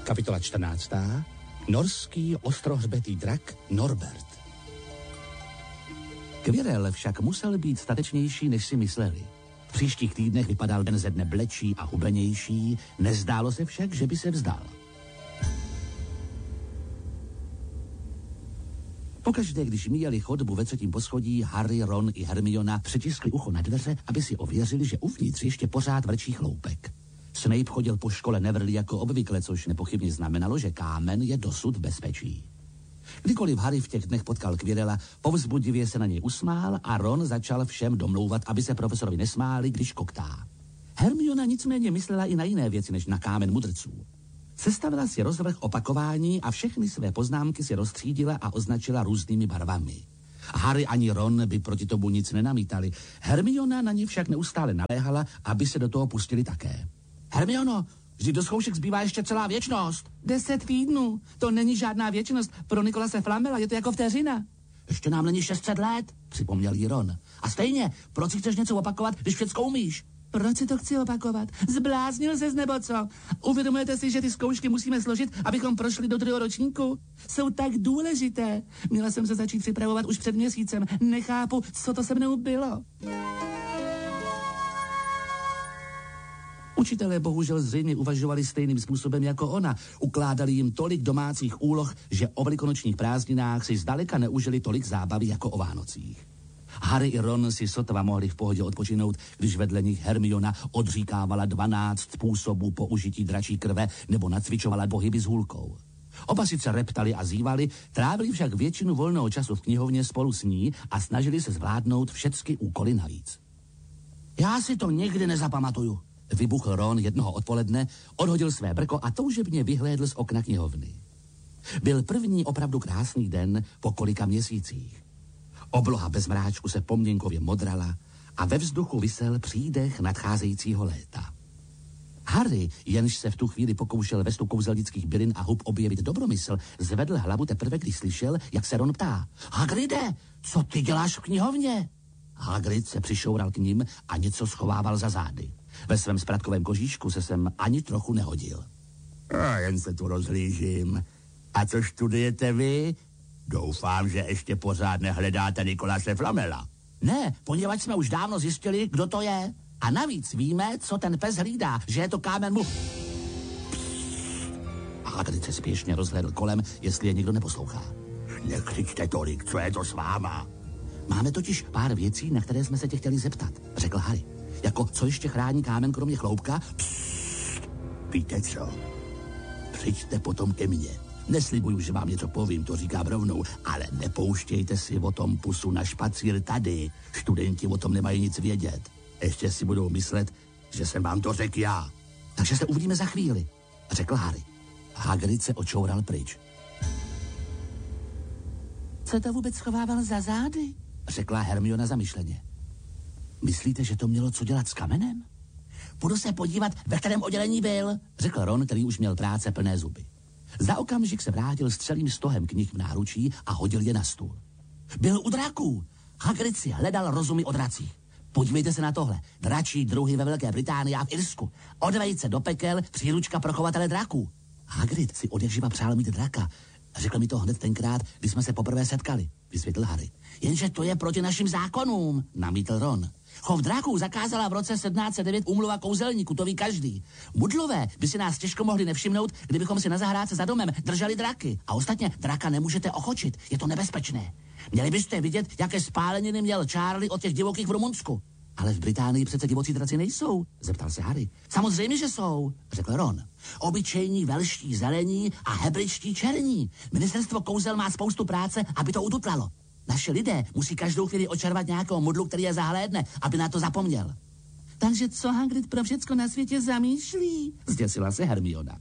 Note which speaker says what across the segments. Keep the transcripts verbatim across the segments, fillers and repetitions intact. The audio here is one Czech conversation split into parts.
Speaker 1: Kapitola čtrnáctá. Norský ostrohřbetý drak Norbert. Quirrell však musel být statečnější, než si mysleli. V příštích týdnech vypadal den ze dne blečí a hubenější, nezdálo se však, že by se vzdal. Pokaždé, když míjeli chodbu ve třetím poschodí, Harry, Ron i Hermiona přitiskli ucho na dveře, aby si ověřili, že uvnitř ještě pořád vrčí chloupek. Snape chodil po škole Neverly jako obvykle, což nepochybně znamenalo, že kámen je dosud v bezpečí. Kdykoliv Harry v těch dnech potkal Quirrella, povzbudivě se na něj usmál a Ron začal všem domlouvat, aby se profesorovi nesmáli, když koktá. Hermiona nicméně myslela i na jiné věci, než na kámen mudrců. Sestavila si rozvrh opakování a všechny své poznámky si rozstřídila a označila různými barvami. Harry ani Ron by proti tomu nic nenamítali. Hermiona na ně však neustále naléhala, aby se do toho pustili také. Hermiono, vždyť do zkoušek zbývá ještě celá věčnost. Deset týdnů. To není žádná věčnost. Pro Nikolase Flamela je to jako vteřina. Ještě nám není šest set let, připomněl jí Ron. A stejně, proč si chceš něco opakovat, když všecko umíš? Proč si to chci opakovat? Zbláznil ses nebo co? Uvědomujete si, že ty zkoušky musíme složit, abychom prošli do druhého ročníku? Jsou tak důležité. Měla jsem se začít připravovat už před měsícem. Nechápu, co to se mnou bylo. Učitelé bohužel zřejmě uvažovali stejným způsobem jako ona. Ukládali jim tolik domácích úloh, že o velikonočních prázdninách si zdaleka neužili tolik zábavy jako o Vánocích. Harry i Ron si sotva mohli v pohodě odpočinout, když vedle nich Hermiona odříkávala dvanáct způsobů použití dračí krve nebo nacvičovala pohyby s hůlkou. Oba sice reptali a zývali, trávili však většinu volného času v knihovně spolu s ní a snažili se zvládnout všechny úkoly navíc. Já si to nikdy nezapamatuju, vybuchl Ron jednoho odpoledne, odhodil své brko a toužebně vyhlédl z okna knihovny. Byl první opravdu krásný den po kolika měsících. Obloha bez mráčku se poměnkově modrala a ve vzduchu visel přídech nadcházejícího léta. Harry, jenž se v tu chvíli pokoušel ve stu kouzelnických bylin a hub objevit dobromysl, zvedl hlavu teprve, když slyšel, jak se Ron ptá. Hagride, co ty děláš v knihovně? Hagrid se přišoural k ním a něco schovával za zády. Ve svém spratkovém kožíšku se sem ani trochu nehodil. A jen se tu rozhlížím. A co studujete vy? Doufám, že ještě pořád nehledáte Nikolase Flamela. Ne, poněvadž jsme už dávno zjistili, kdo to je. A navíc víme, co ten pes hlídá, že je to kámen mu... A Hagrid se spěšně rozhlédl kolem, jestli je někdo neposlouchá. Nekřičte tolik, co je to s váma? Máme totiž pár věcí, na které jsme se tě chtěli zeptat, řekl Harry. Jako, co ještě chrání kámen kromě chloupka? Psst, víte co? Přijďte potom ke mně. Neslibuju, že vám něco povím, to říkám rovnou, ale nepouštějte si o tom pusu na špacír tady. Studenti o tom nemají nic vědět. Ještě si budou myslet, že jsem vám to řekl já. Takže se uvidíme za chvíli, řekl Harry. Hagrid se očoural pryč. Co to vůbec schovával za zády? Řekla Hermiona zamyšleně. Myslíte, že to mělo co dělat s kamenem? Půjdu se podívat, ve kterém oddělení byl, řekl Ron, který už měl práce plné zuby. Za okamžik se vrátil s celým stohem knih v náručí a hodil je na stůl. Byl u draků. Hagrid si hledal rozumy o dracích. Podívejte se na tohle. Dračí druhy ve Velké Británii a v Irsku. Od vejce do pekel příručka pro chovatele draků. Hagrid si odjakživa přál mít draka. Řekl mi to hned tenkrát, když jsme se poprvé setkali, vysvětlil Harry. Jenže to je proti našim zákonům, namítl Ron. Chov dráků zakázala v roce sedmnáct set devět úmluva kouzelníků, to ví každý. Mudlové by si nás těžko mohli nevšimnout, kdybychom si na zahrádce za domem drželi draky. A ostatně draka nemůžete ochočit, je to nebezpečné. Měli byste vidět, jaké spáleniny měl Charlie od těch divokých v Rumunsku. Ale v Británii přece divocí draci nejsou, zeptal se Harry. Samozřejmě, že jsou, řekl Ron. Obyčejní velští zelení a hebričtí černí. Ministerstvo kouzel má spoustu práce, aby to ututlalo. Naši lidé musí každou chvíli očarovat nějakého mudlu, který je zahlédne, aby na to zapomněl. Takže co Hagrid pro všecko na světě zamýšlí? Zděsila se Hermiona.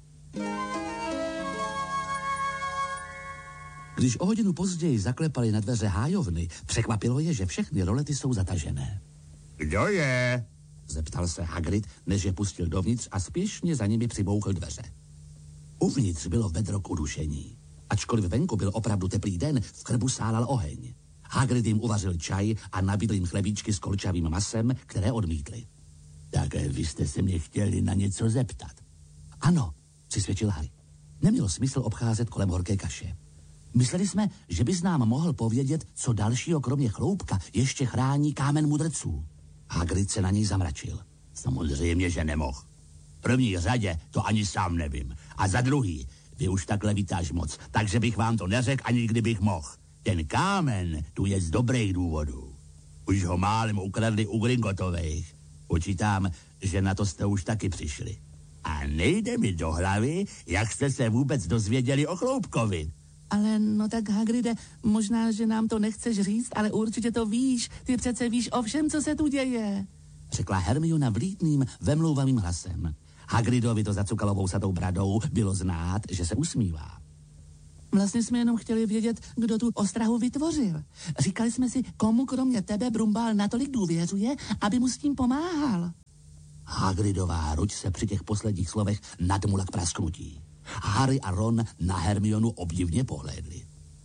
Speaker 1: Když o hodinu později zaklepali na dveře hájovny, překvapilo je, že všechny rolety jsou zatažené. Kdo je? Zeptal se Hagrid, než je pustil dovnitř a spěšně za nimi přibouchl dveře. Uvnitř bylo vedro k udušení. Ačkoliv venku byl opravdu teplý den, v krbu sálal oheň. Hagrid jim uvařil čaj a nabídl jim chlebíčky s kolčavým masem, které odmítli. Tak vy jste se mě chtěli na něco zeptat. Ano, přisvědčil Harry. Nemělo smysl obcházet kolem horké kaše. Mysleli jsme, že bys nám mohl povědět, co dalšího kromě chloupka ještě chrání kámen mudrců. Hagrid se na něj zamračil.
Speaker 2: Samozřejmě, že nemohl. V první řadě to ani sám nevím. A za druhý, vy už takhle vítáš moc, takže bych vám to neřekl, ani kdybych mohl. Ten kámen tu je z dobrých důvodů. Už ho málem ukradli u Gringotových. Počítám, že na to jste už taky přišli. A nejde mi do hlavy, jak jste se vůbec dozvěděli o Chloupkovi.
Speaker 1: Ale no tak, Hagride, možná, že nám to nechceš říct, ale určitě to víš. Ty přece víš o všem, co se tu děje, řekla Hermiona vlídným, vemlouvavým hlasem. Hagridovi to zacukalo vousatou bradou, bylo znát, že se usmívá. Vlastně jsme jenom chtěli vědět, kdo tu ostrahu vytvořil. Říkali jsme si, komu kromě tebe Brumbál natolik důvěřuje, aby mu s tím pomáhal. Hagridová ruč se při těch posledních slovech nadmula k prasknutí. Harry a Ron na Hermionu obdivně pohlédli.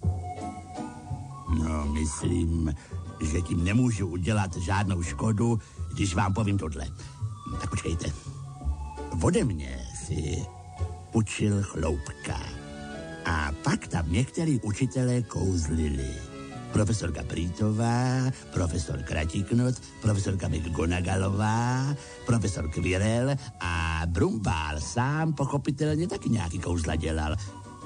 Speaker 2: No, myslím, že tím nemůžu udělat žádnou škodu, když vám povím tohle. Tak počkejte. Ode mě si učil Chloupka. A pak tam některý učitelé kouzlili. Profesorka Prýtová, profesor Kratiknot, profesorka McGonagallová, profesor Quirrell a Brumbál sám pochopitelně taky nějaký kouzla dělal.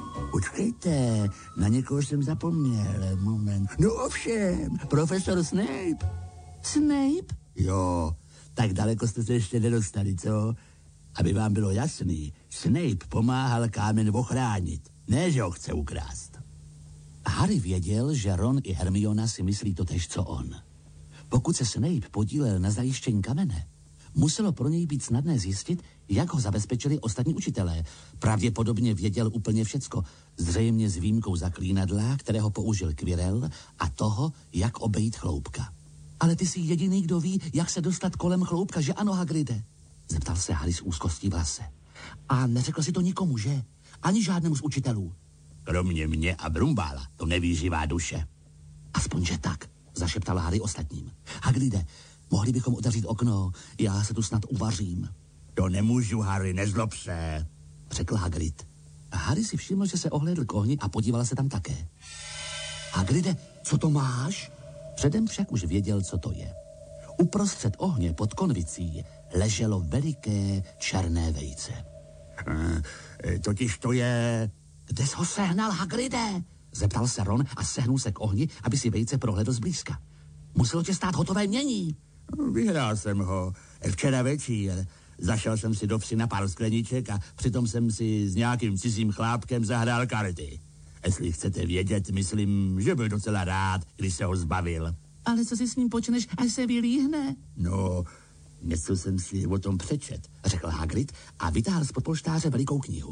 Speaker 2: Počkejte, na někoho jsem zapomněl, moment. No ovšem, profesor Snape.
Speaker 1: Snape?
Speaker 2: Jo, tak daleko jste se ještě nedostali, co? Aby vám bylo jasný, Snape pomáhal kámen ochránit, ne, že ho chce ukrást.
Speaker 1: Harry věděl, že Ron i Hermiona si myslí totéž, co on. Pokud se Snape podílel na zajištění kamene, muselo pro něj být snadné zjistit, jak ho zabezpečili ostatní učitelé. Pravděpodobně věděl úplně všecko, zřejmě s výjimkou zaklínadla, kterého použil Quirrell, a toho, jak obejít Chloupka. Ale ty jsi jediný, kdo ví, jak se dostat kolem Chloupka, že ano, Hagride? Zeptal se Harry s úzkostí v hlase. A neřekl si to nikomu, že? Ani žádnému z učitelů.
Speaker 2: Kromě mě a Brumbála, to neví živá duše.
Speaker 1: Aspoň, že tak, zašeptal Harry ostatním. Hagride, mohli bychom otevřít okno, já se tu snad uvařím.
Speaker 2: To nemůžu, Harry, nezlob se,
Speaker 1: řekl Hagrid. Harry si všiml, že se ohlédl k ohni a podíval se tam také. Hagride, co to máš? Předem však už věděl, co to je. Uprostřed ohně pod konvicí leželo veliké černé vejce.
Speaker 2: Hmm, totiž to je...
Speaker 1: Kde jsi ho sehnal, Hagride? Zeptal se Ron a sehnul se k ohni, aby si vejce prohlédl zblízka. Muselo tě stát hotové mění.
Speaker 2: Vyhrál jsem ho včera večer. Zašel jsem si do vsi na pár skleniček a přitom jsem si s nějakým cizím chlápkem zahrál karty. Jestli chcete vědět, myslím, že byl docela rád, když se ho zbavil.
Speaker 1: Ale co si s ním počneš, až se vylíhne?
Speaker 2: No, něco jsem si o tom přečet,
Speaker 1: řekl Hagrid a vytáhl z podpolštáře velikou knihu.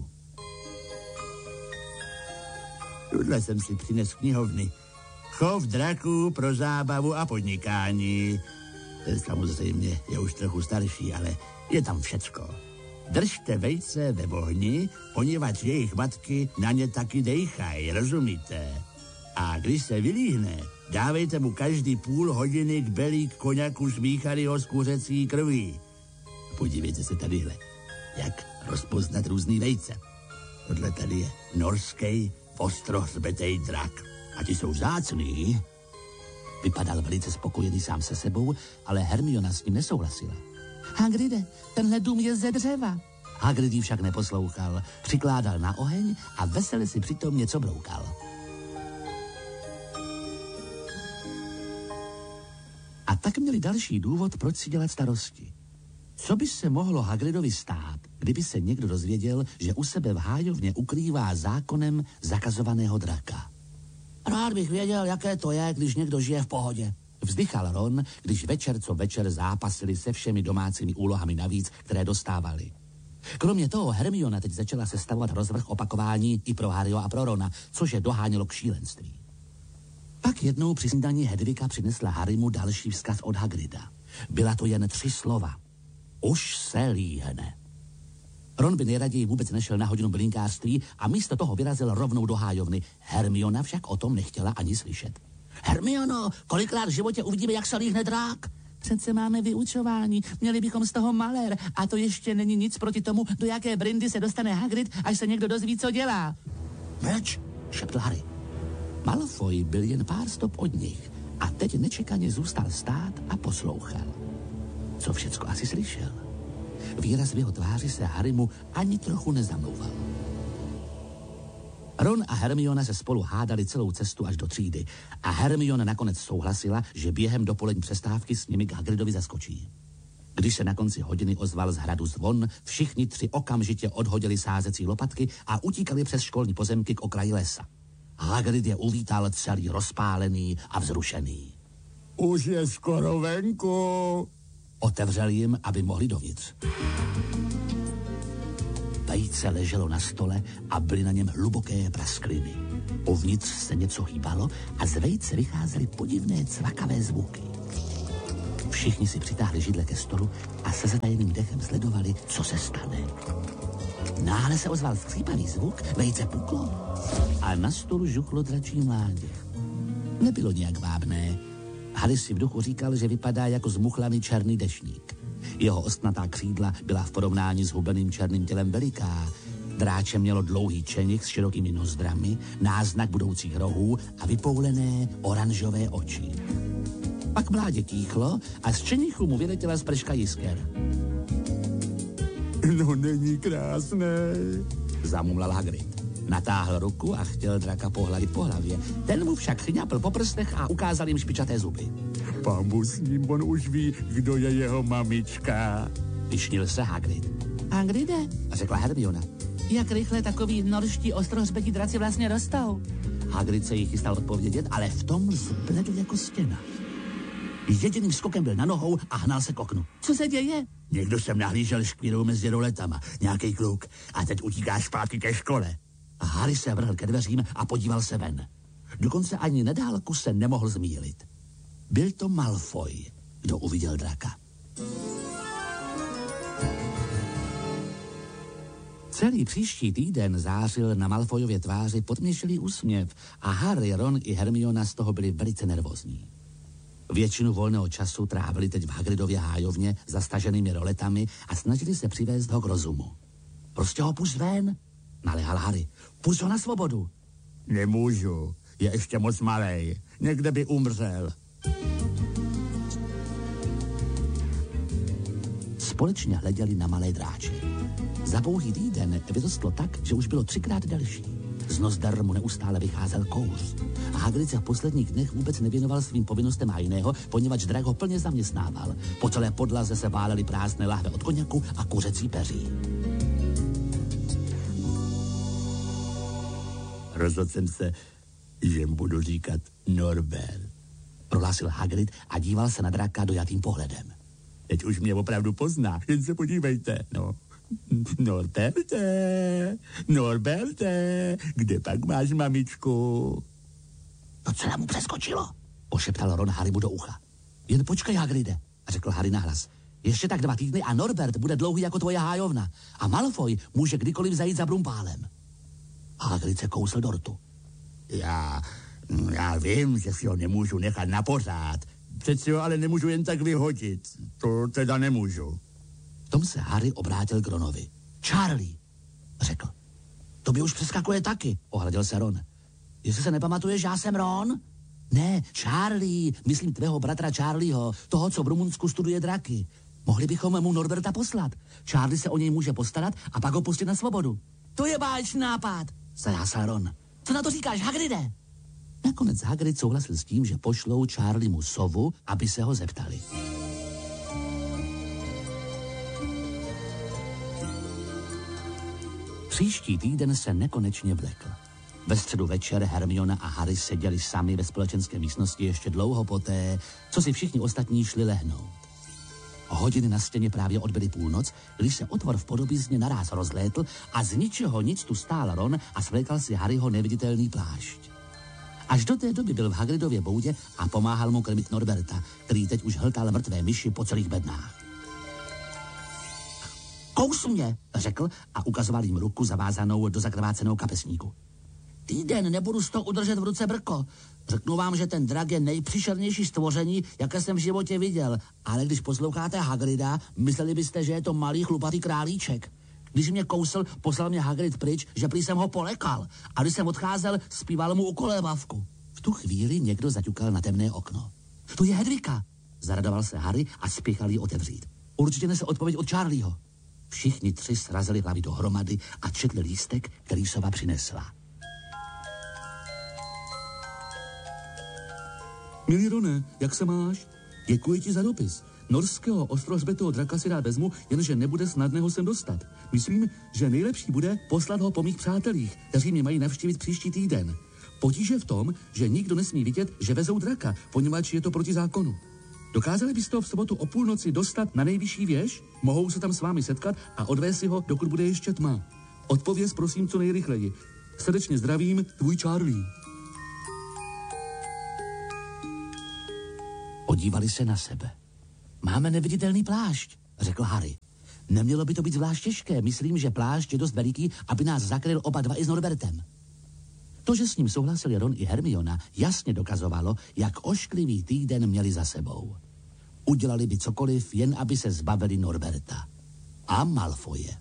Speaker 2: Tuhle jsem si přines knihovny. Chov draků pro zábavu a podnikání. Samozřejmě je už trochu starší, ale je tam všecko. Držte vejce ve ohni, poněvadž jejich matky na ně taky dejchají, rozumíte? A když se vylíhne, dávejte mu každý půl hodiny k belík koněku smíchanýho s kuřecí krví. Podívejte se tadyhle, jak rozpoznat různý vejce. Tohle tady je norský ostrohřbetej drak. A ti jsou vzácný.
Speaker 1: Vypadal velice spokojený sám se sebou, ale Hermiona s ním nesouhlasila. Hagride, tenhle dům je ze dřeva. Hagrid jí však neposlouchal, přikládal na oheň a vesele si přitom něco broukal. A tak měli další důvod, proč si dělat starosti. Co by se mohlo Hagridovi stát, kdyby se někdo dozvěděl, že u sebe v hájovně ukrývá zákonem zakazovaného draka? Rád bych věděl, jaké to je, když někdo žije v pohodě. Vzdychal Ron, když večer co večer zápasili se všemi domácími úlohami navíc, které dostávali. Kromě toho Hermiona teď začala sestavovat rozvrh opakování i pro Harryho a pro Rona, což je dohánělo k šílenství. Pak jednou při snídani Hedvika přinesla Harrymu další vzkaz od Hagrida. Byla to jen tři slova. Už se líhne. Ron by nejraději vůbec nešel na hodinu bylinkářství a místo toho vyrazil rovnou do hájovny. Hermiona však o tom nechtěla ani slyšet. Hermiono, kolikrát v životě uvidíme, jak se líhne drák? Přece máme vyučování, měli bychom z toho malér a to ještě není nic proti tomu, do jaké brindy se dostane Hagrid, až se někdo dozví, co dělá.
Speaker 2: Mlč,
Speaker 1: Šeptl Harry. Malfoy byl jen pár stop od nich a teď nečekaně zůstal stát a poslouchal. Co všecko asi slyšel? Výraz v jeho tváři se Harrymu ani trochu nezamlouval. Ron a Hermiona se spolu hádali celou cestu až do třídy a Hermiona nakonec souhlasila, že během dopolední přestávky s nimi k Hagridovi zaskočí. Když se na konci hodiny ozval z hradu zvon, všichni tři okamžitě odhodili sázecí lopatky a utíkali přes školní pozemky k okraji lesa. Hagrid je uvítal celý rozpálený a vzrušený.
Speaker 2: Už je skoro venku.
Speaker 1: Otevřel jim, aby mohli dovnitř. Vejce leželo na stole a byly na něm hluboké praskliny. Uvnitř se něco hýbalo a z vejce vycházely podivné cvakavé zvuky. Všichni si přitáhli židle ke stolu a se zatajeným dechem sledovali, co se stane. Náhle se ozval skřípavý zvuk, vejce puklo a na stolu žuchlo dračí mládě. Nebylo nějak vábné. Harry si v duchu říkal, že vypadá jako zmuchlaný černý deštník. Jeho ostnatá křídla byla v porovnání s hubeným černým tělem veliká. Dráče mělo dlouhý čenich s širokými nozdrami, náznak budoucích rohů a vypoulené oranžové oči. Pak mládě tíchlo a z čenichu mu vyletěla sprška jisker.
Speaker 2: No není krásné,
Speaker 1: zamumlal Hagrid. Natáhl ruku a chtěl draka pohladit po hlavě. Ten mu však chňapl po prstech a ukázal jim špičaté zuby.
Speaker 2: Pambu s ním, on už ví, kdo je jeho mamička.
Speaker 1: Vyšnil se Hagrid. Hagride, řekla Hermiona. Jak rychle takový norští ostrohřbetí draci vlastně rostou? Hagrid se jí chystal odpovědět, ale v tom zbledl jako stěna. Jediným skokem byl na nohou a hnal se k oknu. Co se děje?
Speaker 2: Někdo sem nahlížel škvírou mezi roletama. Nějaký kluk. A teď utíká zpátky ke škole.
Speaker 1: A Harry se vrhl ke dveřím a podíval se ven. Dokonce ani na dálku se nemohl zmýlit. Byl to Malfoy, kdo uviděl draka. Celý příští týden zářil na Malfoyově tváři podměšilý úsměv a Harry, Ron i Hermiona z toho byli velice nervózní. Většinu volného času trávili teď v Hagridově hájovně zastaženými roletami a snažili se přivést ho k rozumu. Prostě ho pušť ven, naléhal Harry. Pušť ho na svobodu.
Speaker 2: Nemůžu, je ještě moc malej. Někde by umřel.
Speaker 1: Společně hleděli na malé dráče. Za pouhý týden vyrostlo tak, že už bylo třikrát delší. Z nozdar mu neustále vycházel kouř. A Hagrid se v posledních dnech vůbec nevěnoval svým povinnostem a jiného, poněvadž drak ho plně zaměstnával. Po celé podlaze se válely prázdné lahve od koněku a kuřecí peří.
Speaker 2: Rozhodl jsem se, že mu budu říkat Norbert,
Speaker 1: prohlásil Hagrid a díval se na draka dojatým pohledem.
Speaker 2: Teď už mě opravdu pozná, jen se podívejte, no. Norberte, Norberte, kde pak máš mamičku?
Speaker 1: To celé mu přeskočilo, pošeptal Ron Harrymu do ucha. Jen počkej, Hagride, řekl Harry nahlas. Ještě tak dva týdny a Norbert bude dlouhý jako tvoje hájovna a Malfoy může kdykoliv zajít za Brumpálem. Hagrid se kousl do rtu.
Speaker 2: Já, já vím, že si ho nemůžu nechat na pořád. Přeci ho ale nemůžu jen tak vyhodit. To teda nemůžu.
Speaker 1: V tom se Harry obrátil k Ronovi. Charlie, řekl. To by už přeskakuje taky, ohradil se Ron. Jestli se nepamatuješ, já jsem Ron? Ne, Charlie, myslím tvého bratra Charlieho, toho, co v Rumunsku studuje draky. Mohli bychom mu Norberta poslat. Charlie se o něj může postarat a pak ho pustit na svobodu. To je báječný nápad, zajásal Ron. Co na to říkáš, Hagride? Nakonec Hagrid souhlasil s tím, že pošlou Charliemu sovu, aby se ho zeptali. Příští týden se nekonečně vlekl. Ve středu večer Hermiona a Harry seděli sami ve společenské místnosti ještě dlouho poté, co si všichni ostatní šli lehnout. Hodiny na stěně právě odbyly půlnoc, když se otvor v podobizně naráz rozlétl a z ničeho nic tu stál Ron a svlékal si Harryho neviditelný plášť. Až do té doby byl v Hagridově boudě a pomáhal mu krmit Norberta, který teď už hltal mrtvé myši po celých bednách. Kous mě, řekl a ukazoval jim ruku zavázanou do zakrvácenou kapesníku. týden nebudu z toho udržet v ruce brko. Řeknu vám, že ten drak je nejpříšernější stvoření, jaké jsem v životě viděl. Ale když posloucháte Hagrida, mysleli byste, že je to malý chlupatý králíček. Když mě kousl, poslal mě Hagrid pryč, že prý jsem ho polekal. A když jsem odcházel, zpíval mu ukolébavku. V tu chvíli někdo zaťukal na temné okno. To je Hedvika, zaradoval se Harry a spěchal ji otevřít. Určitě nese odpověď od Charlieho. Všichni tři srazili hlavy dohromady a četli lístek, který sova přinesla. Milý Rone, jak se máš? Děkuji ti za dopis. Norského ostrohřbetého draka si rád vezmu, jenže nebude snadné ho sem dostat. Myslím, že nejlepší bude poslat ho po mých přátelích, kteří mě mají navštívit příští týden. Potíž je v tom, že nikdo nesmí vidět, že vezou draka, poněvadž je to proti zákonu. Dokázali byste ho v sobotu o půlnoci dostat na nejvyšší věž? Mohou se tam s vámi setkat a odvést si ho, dokud bude ještě tma. Odpověz prosím co nejrychleji. Srdečně zdravím, tvůj Charlie. Podívali se na sebe. Máme neviditelný plášť, řekl Harry. Nemělo by to být zvlášť těžké, myslím, že plášť je dost veliký, aby nás zakryl oba dva i s Norbertem. To, že s ním souhlasili Ron i Hermiona, jasně dokazovalo, jak ošklivý týden měli za sebou. Udělali by cokoliv, jen aby se zbavili Norberta. A Malfoje.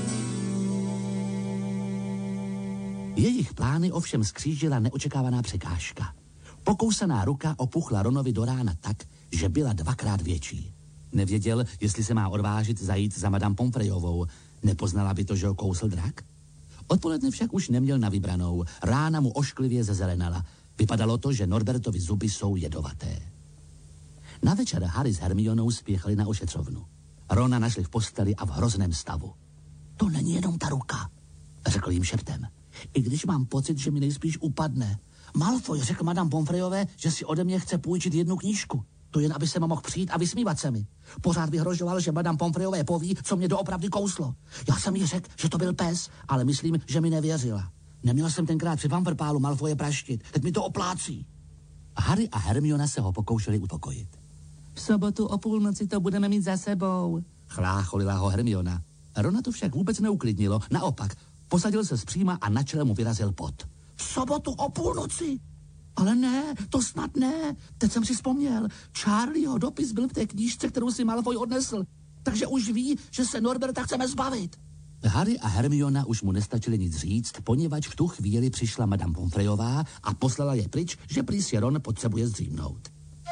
Speaker 1: Jejich plány ovšem skřížila neočekávaná překážka. Pokousaná ruka opuchla Ronovi do rána tak, že byla dvakrát větší. Nevěděl, jestli se má odvážit zajít za Madame Pomfreyovou. Nepoznala by to, že ho kousl drak? Odpoledne však už neměl na vybranou. Rána mu ošklivě zezelenala. Vypadalo to, že Norbertovi zuby jsou jedovaté. Na večer Harry s Hermionou spěchali na ošetřovnu. Rona našli v posteli a v hrozném stavu. To není jenom ta ruka, řekl jim šeptem. I když mám pocit, že mi nejspíš upadne. Malfoy řekl Madame Pomfreyové, že si ode mě chce půjčit jednu knížku. To jen, aby se mohl přijít a vysmívat se mi. Pořád vyhrožoval, že Madame Pomfreyové poví, co mě doopravdy kouslo. Já jsem jí řekl, že to byl pes, ale myslím, že mi nevěřila. Neměl jsem tenkrát při Pamperpálu Malfoye praštit, teď mi to oplácí. Harry a Hermiona se ho pokoušeli uspokojit. V sobotu o půlnoci to budeme mít za sebou, chlácholila ho Hermiona. Rona to však vůbec neuklidnilo, naopak, posadil se zpříma a na čele mu vyrazil pot. V sobotu o půlnoci? Ale ne, to snad ne. Teď jsem si vzpomněl. Charlieho dopis byl v té knížce, kterou si Malfoy odnesl. Takže už ví, že se Norberta chceme zbavit. Harry a Hermiona už mu nestačili nic říct, poněvadž v tu chvíli přišla Madame Pomfreyová a poslala je pryč, že prý si Ron potřebuje zdřímnout.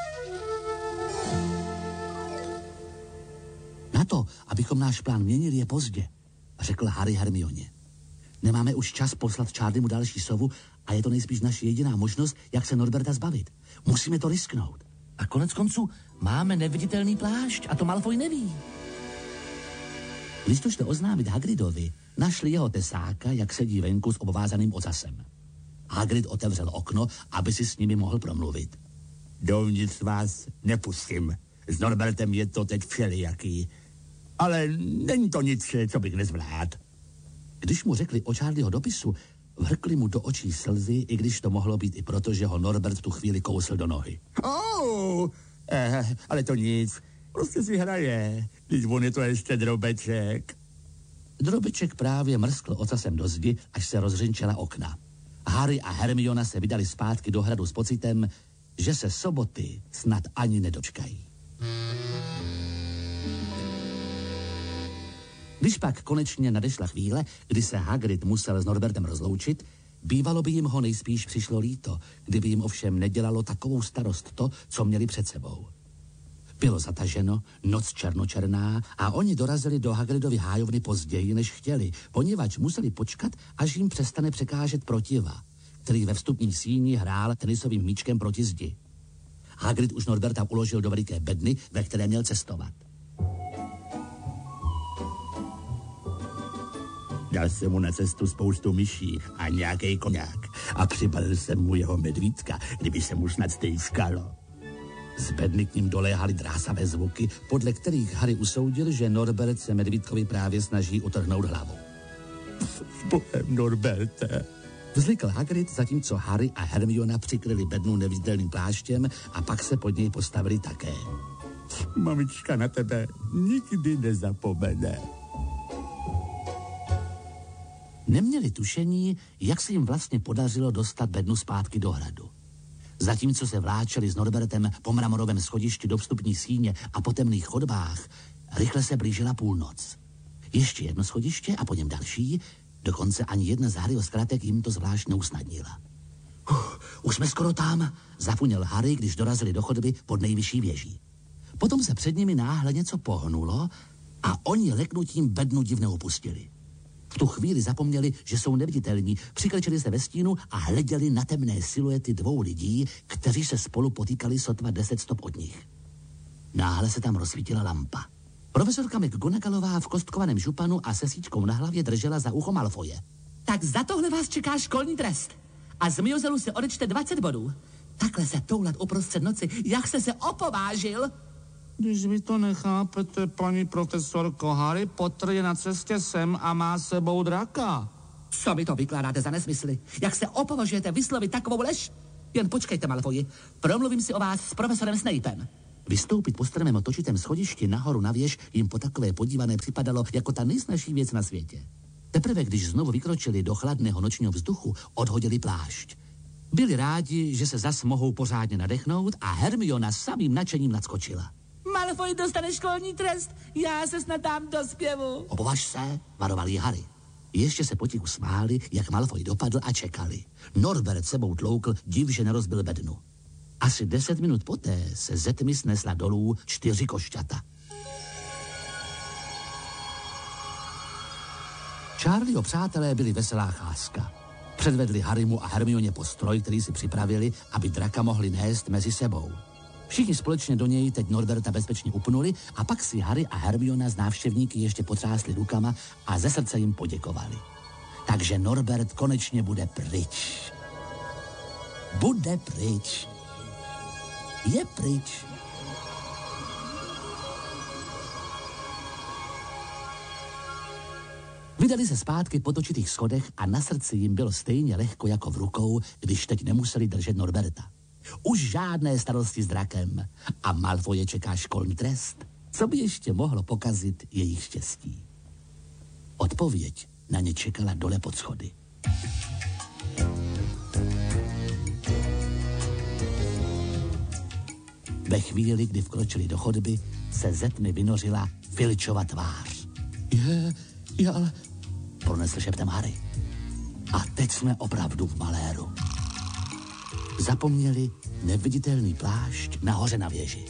Speaker 1: Na to, abychom náš plán měnili, je pozdě, řekl Harry Hermioně. Nemáme už čas poslat Charliemu další sovu a je to nejspíš naše jediná možnost, jak se Norberta zbavit. Musíme to risknout. A konec konců máme neviditelný plášť a to Malfoy neví. Když to šlo oznámit Hagridovi, našli jeho tesáka, jak sedí venku s obvázaným ocasem. Hagrid otevřel okno, aby si s nimi mohl promluvit.
Speaker 2: Dovnitř vás nepustím. S Norbertem je to teď všelijaký. Ale není to nic, co bych nezvládl.
Speaker 1: Když mu řekli o Charlieho dopisu, vrkli mu do očí slzy, i když to mohlo být i proto, že ho Norbert v tu chvíli kousl do nohy.
Speaker 2: Oh, eh, ale to nic, prostě si hraje, když on je to ještě Drobeček.
Speaker 1: Drobeček právě mrskl ocasem do zdi, až se rozřinčela okna. Harry a Hermiona se vydali zpátky do hradu s pocitem, že se soboty snad ani nedočkají. Když pak konečně nadešla chvíle, kdy se Hagrid musel s Norbertem rozloučit, bývalo by jim ho nejspíš přišlo líto, kdyby jim ovšem nedělalo takovou starost to, co měli před sebou. Bylo zataženo, noc černočerná a oni dorazili do Hagridovy hájovny později, než chtěli, poněvadž museli počkat, až jim přestane překážet protiva, který ve vstupní síni hrál tenisovým míčkem proti zdi. Hagrid už Norberta uložil do veliké bedny, ve které měl cestovat.
Speaker 2: Dal jsem mu na cestu spoustu myší a nějaký koňák a přibalil jsem mu jeho medvídka, kdyby se mu snad stejskalo.
Speaker 1: Z bedny k ním doléhaly drásavé zvuky, podle kterých Harry usoudil, že Norbert se medvídkovi právě snaží utrhnout hlavu.
Speaker 2: Bohem, Norberte.
Speaker 1: Vzlikl Hagrid, zatímco Harry a Hermiona přikryli bednu neviditelným pláštěm a pak se pod něj postavili také.
Speaker 2: Mamička na tebe nikdy nezapomene.
Speaker 1: Neměli tušení, jak se jim vlastně podařilo dostat bednu zpátky do hradu. Zatímco se vláčeli s Norbertem po mramorovém schodišti do vstupní síně a po temných chodbách, rychle se blížila půlnoc. Ještě jedno schodiště a po něm další, dokonce ani jedna z Harryho zkratek jim to zvlášť neusnadnila. Uh, už jsme skoro tam, zafuněl Harry, když dorazili do chodby pod nejvyšší věží. Potom se před nimi náhle něco pohnulo a oni leknutím bednu divně opustili. V tu chvíli zapomněli, že jsou neviditelní, přiklečili se ve stínu a hleděli na temné siluety dvou lidí, kteří se spolu potýkali sotva deset stop od nich. Náhle se tam rozsvítila lampa. Profesorka McGonagallová v kostkovaném županu a se síčkou na hlavě držela za ucho Malfoje. Tak za tohle vás čeká školní trest. A z Miozelu se odečte dvacet bodů. Takhle se toulat uprostřed noci, jak jste se opovážil?
Speaker 3: Když vy to nechápete, paní profesorko, Harry Potter je na cestě sem a má sebou draka.
Speaker 1: Co mi to vykládáte za nesmysly? Jak se opovažujete vyslovit takovou lež? Jen počkejte, Malfoji, promluvím si o vás s profesorem Snapem. Vystoupit po strmém otočitém schodišti nahoru na věž jim po takové podívané připadalo jako ta nejsnažší věc na světě. Teprve, když znovu vykročili do chladného nočního vzduchu, odhodili plášť. Byli rádi, že se zas mohou pořádně nadechnout a Hermiona samým nadšením nadskočila. Malfoy dostane školní trest, já se snad dám do zpěvu. Opovaž se, varoval jí Harry. Ještě se potichu smáli, jak Malfoy dopadl a čekali. Norbert sebou tloukl, div, že nerozbil bednu. Asi deset minut poté se ze tmy snesla dolů čtyři košťata. Charlieho přátelé byli veselá cházka. Předvedli Harrymu a Hermioně postroj, který si připravili, aby draka mohli nést mezi sebou. Všichni společně do něj teď Norberta bezpečně upnuli a pak si Harry a Hermiona z návštěvníky ještě potřásli rukama a ze srdce jim poděkovali. Takže Norbert konečně bude pryč. Bude pryč. Je pryč. Vydali se zpátky po točitých schodech a na srdci jim bylo stejně lehko jako v rukou, když teď nemuseli držet Norberta. Už žádné starosti s drakem a Malfoje čeká školní trest. Co by ještě mohlo pokazit jejich štěstí? Odpověď na ně čekala dole pod schody. Ve chvíli, kdy vkročili do chodby, se ze tmy vynořila Filčova tvář. Je, je, ale... pronesl šeptem Harry. A teď jsme opravdu v maléru. Zapomněli neviditelný plášť nahoře na věži.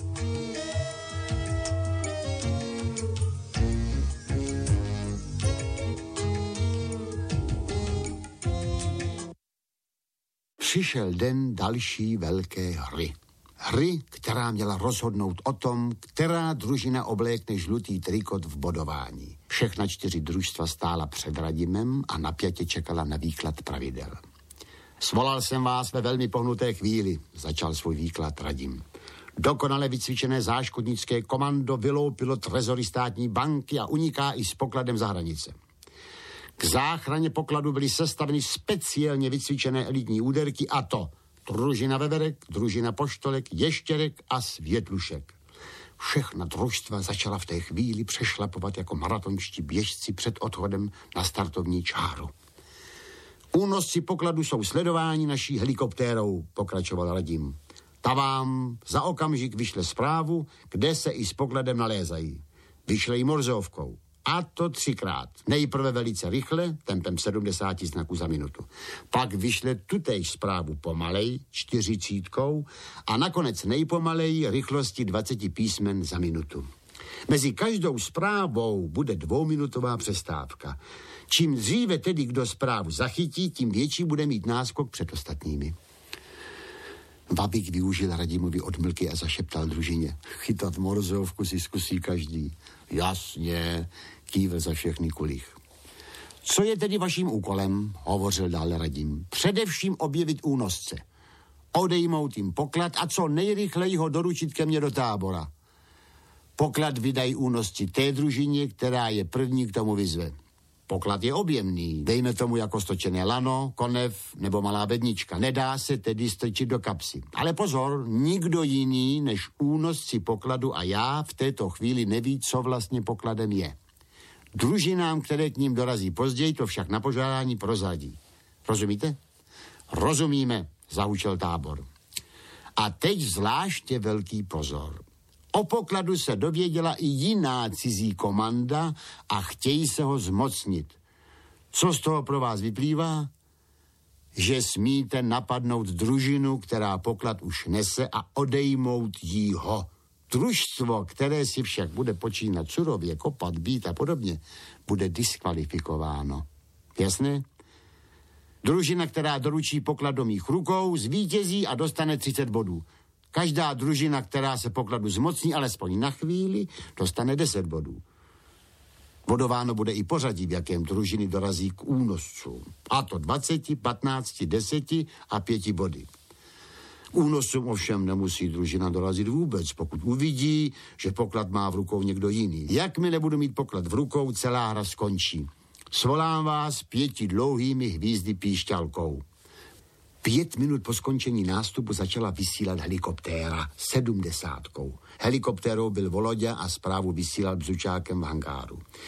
Speaker 4: Přišel den další velké hry. Hry, která měla rozhodnout o tom, která družina oblékne žlutý trikot v bodování. Všechna čtyři družstva stála před Radimem a napjatě čekala na výklad pravidel. Svolal jsem vás ve velmi pohnuté chvíli, začal svůj výklad Radim. Dokonale vycvičené záškodnické komando vyloupilo trezory státní banky a uniká i s pokladem za hranice. K záchraně pokladu byly sestaveny speciálně vycvičené elitní úderky, a to družina veverek, družina poštolek, ještěrek a světlušek. Všechna družstva začala v té chvíli přešlapovat jako maratonští běžci před odchodem na startovní čáru. Únosci pokladu jsou sledováni naší helikoptérou, pokračoval Radim. Ta vám za okamžik vyšle zprávu, kde se i s pokladem nalézají. Vyšle ji morzovkou. A to třikrát. Nejprve velice rychle, tempem sedmdesát znaků za minutu. Pak vyšle tutéž zprávu pomalej, čtyřicítkou a nakonec nejpomalej rychlosti dvacet písmen za minutu. Mezi každou zprávou bude dvouminutová přestávka. Čím dříve tedy kdo zprávu zachytí, tím větší bude mít náskok před ostatními. Babík využil Radimovi odmlky a zašeptal družině. Chytat morzovku si zkusí každý. Jasně, kývl za všechny kulich. Co je tedy vaším úkolem, hovořil dále Radim. Především objevit únosce. Odejmout jim poklad a co nejrychleji ho doručit ke mně do tábora. Poklad vydají únosci té družině, která je první k tomu vyzve. Poklad je objemný, dejme tomu jako stočené lano, konev nebo malá bednička. Nedá se tedy strčit do kapsy. Ale pozor, nikdo jiný než únosci pokladu a já v této chvíli neví, co vlastně pokladem je. Družinám, které k ním dorazí později, to však na požádání prozradí. Rozumíte? Rozumíme, zahučel Tábor. A teď zvláště velký pozor. O pokladu se dověděla i jiná cizí komanda a chtějí se ho zmocnit. Co z toho pro vás vyplývá? Že smíte napadnout družinu, která poklad už nese, a odejmout jí ho. Družstvo, které si však bude počínat surově, kopat, být a podobně, bude diskvalifikováno. Jasné? Družina, která doručí poklad do mých rukou, zvítězí a dostane třicet bodů. Každá družina, která se pokladu zmocní alespoň na chvíli, dostane deset bodů. Bodováno bude i pořadí, v jakém družiny dorazí k únoscům. A to dvacet, patnáct, deset a pět body. K únoscům ovšem nemusí družina dorazit vůbec, pokud uvidí, že poklad má v rukou někdo jiný. Jakmile budu mít poklad v rukou, celá hra skončí. Svolám vás pěti dlouhými hvízdy píšťalkou. Pět minut po skončení nástupu začala vysílat helikoptéra sedmdesátkou. Helikoptérou byl Volodya a zprávu vysílal bzučákem v hangáru.